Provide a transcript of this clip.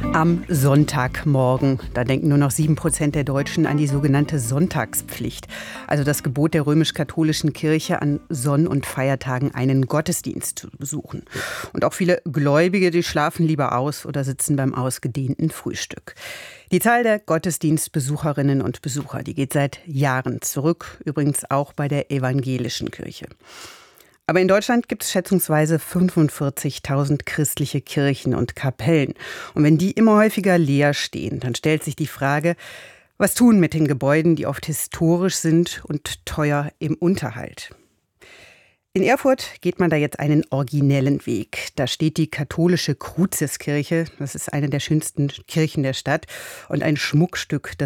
Am Sonntagmorgen, da denken nur noch 7% der Deutschen an die sogenannte Sonntagspflicht. Also das Gebot der römisch-katholischen Kirche, an Sonn- und Feiertagen einen Gottesdienst zu besuchen. Und auch viele Gläubige, die schlafen lieber aus oder sitzen beim ausgedehnten Frühstück. Die Zahl der Gottesdienstbesucherinnen und Besucher, die geht seit Jahren zurück, übrigens auch bei der evangelischen Kirche. Aber in Deutschland gibt es schätzungsweise 45.000 christliche Kirchen und Kapellen. Und wenn die immer häufiger leer stehen, dann stellt sich die Frage, was tun mit den Gebäuden, die oft historisch sind und teuer im Unterhalt? In Erfurt geht man da jetzt einen originellen Weg. Da steht die katholische Cruciskirche, das ist eine der schönsten Kirchen der Stadt und ein Schmuckstück